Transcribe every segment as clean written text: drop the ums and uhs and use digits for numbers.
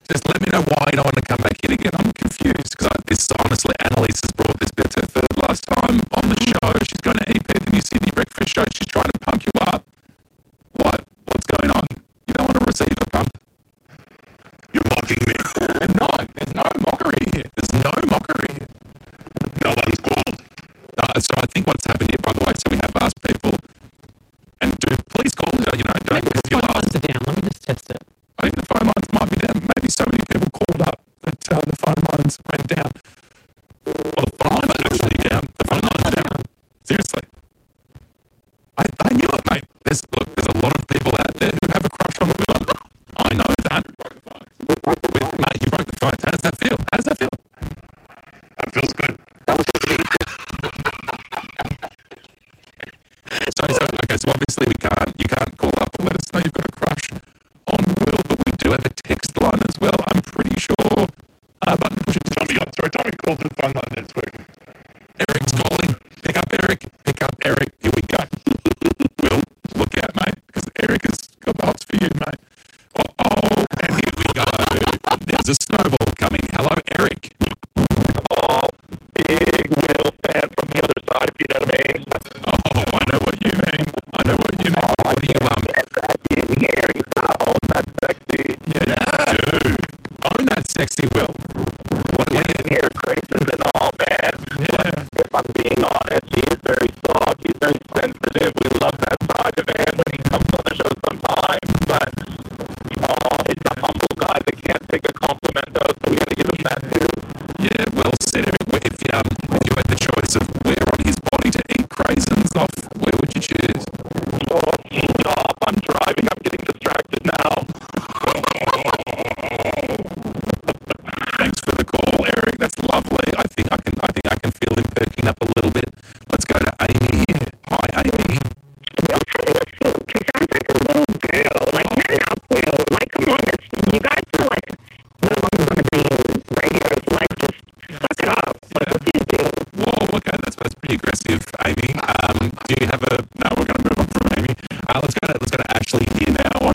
Just let me know why you don't want to come back in again. I'm confused because this honestly, Annalise has brought this bit her third last time on the show. She's going to EP the New Sydney Breakfast Show. She's trying to punk you up. What? What's going on? You don't want to receive a pump? You're mocking me. No, there's no mockery here. There's no mockery here. No one's called. So I think what's happened here, by the way, so we have asked people, and please call, don't miss your last. Down. Let me just test it. I think the phone lines might be down. Maybe so many people called up that the phone lines went down. Well, the phone lines are actually down. The phone lines are down. Seriously. I knew it, mate. There's a lot of people out there who have a crush on Will. I know that. Mate, you broke the phone. How does that feel? That feels good. So obviously you can't call up and let us know you've got a crush on Will, but we do have a text line as well. I'm pretty sure. Button push it. Tommy called the phone line that's working. Eric's calling. Pick up Eric. Here we go. Will, look out, mate, because Eric has got the hots for you, mate. Oh, and here we go. There's a snowball coming. Hello, Eric. Oh, big Will fan from the other side, if you know what I mean. Oh, I know what you mean. What do you that's sexy. Yeah, dude. Own that sexy, Will. What hair traces and all, man. Yeah. If I'm being honest, he is very soft. He's very sensitive. We love that side of him when he comes on the show sometimes. But, he's a humble guy that can't take a compliment, though, so we got to give him that, too. Yeah, well said, Eric. If you had the choice of where on his body to eat craisins off, where would you choose? Stop. I'm driving. I'm getting distracted now. Thanks for the call, Eric. That's lovely. I think I can feel him perking up a little bit. Let's go to Amy here. Hi, Amy. He sounds like a little girl. Like, turn up, Will. Like, come on. You guys are like, no one's going to be radio. Like, just suck it up. Like, what do you do? Whoa, okay, that's pretty aggressive, Amy. Do you have a... No, we're going to move on from Amy. Let's go to Ashley here now.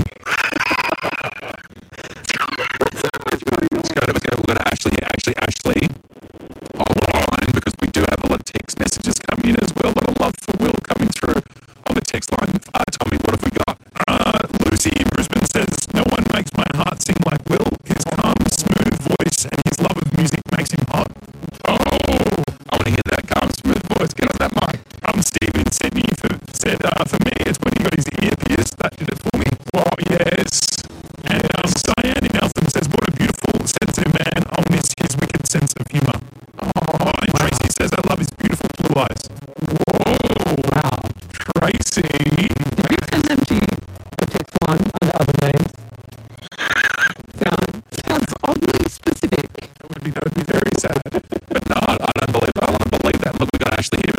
We'll go to Ashley. Ashley, hold the line, because we do have a lot of text messages coming in as well. A lot of love for Will coming through on the text line. Tommy, what have we got? Lucy in Brisbane says, no one makes my heart sing like Will. His calm, smooth voice and his love of music makes him hot. Oh, I want to hear that calm, smooth voice. Get on that mic. Steve in Sydney said, for me, it's when he got his ear pierced. That did it for me. Oh, yes. And Diane in Eltham says, what a beautiful, sensitive man. I'll miss his wicked sense of humour. Oh, and Tracy says, I love his beautiful blue eyes. Whoa. Wow. Tracy. Did you send them to the text line under other names? Sounds oddly specific. That would be very sad. But no, I don't believe that. I want to believe that. Look, we got Ashley here.